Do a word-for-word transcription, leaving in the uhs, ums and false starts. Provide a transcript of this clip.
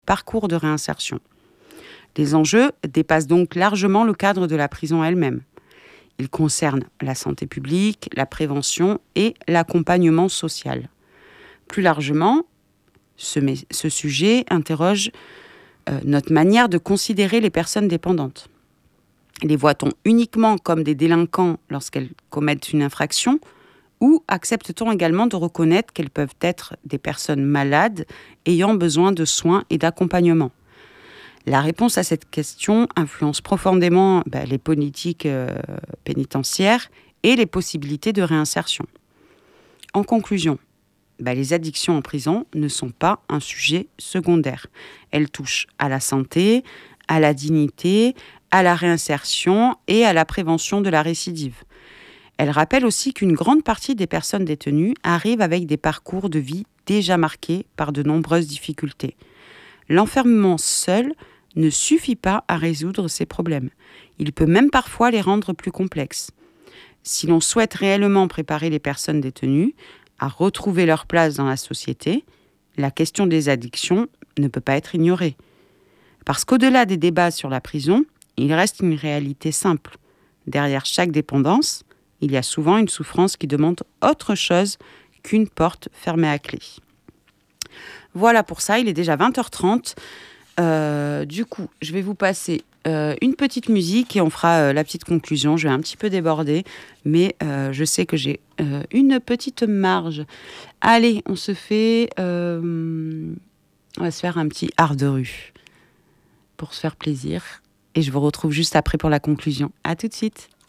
parcours de réinsertion. Les enjeux dépassent donc largement le cadre de la prison elle-même. Ils concernent la santé publique, la prévention et l'accompagnement social. Plus largement, ce, ce sujet interroge euh, notre manière de considérer les personnes dépendantes. Les voit-on uniquement comme des délinquants lorsqu'elles commettent une infraction, ou accepte-t-on également de reconnaître qu'elles peuvent être des personnes malades ayant besoin de soins et d'accompagnement ? La réponse à cette question influence profondément ben, les politiques euh, pénitentiaires et les possibilités de réinsertion. En conclusion, ben, les addictions en prison ne sont pas un sujet secondaire. Elles touchent à la santé, à la dignité, à la réinsertion et à la prévention de la récidive. Elles rappellent aussi qu'une grande partie des personnes détenues arrivent avec des parcours de vie déjà marqués par de nombreuses difficultés. L'enfermement seul ne suffit pas à résoudre ces problèmes. Il peut même parfois les rendre plus complexes. Si l'on souhaite réellement préparer les personnes détenues à retrouver leur place dans la société, la question des addictions ne peut pas être ignorée. Parce qu'au-delà des débats sur la prison, il reste une réalité simple. Derrière chaque dépendance, il y a souvent une souffrance qui demande autre chose qu'une porte fermée à clé. Voilà pour ça, il est déjà vingt heures trente. Euh, du coup, je vais vous passer euh, une petite musique et on fera euh, la petite conclusion. Je vais un petit peu déborder, mais euh, je sais que j'ai euh, une petite marge. Allez, on se fait... Euh, on va se faire un petit art de rue pour se faire plaisir. Et je vous retrouve juste après pour la conclusion. À tout de suite.